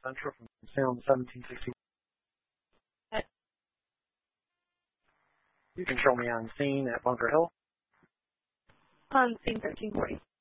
Central from film 1761. You can show me on scene at Bunker Hill. On scene 1340.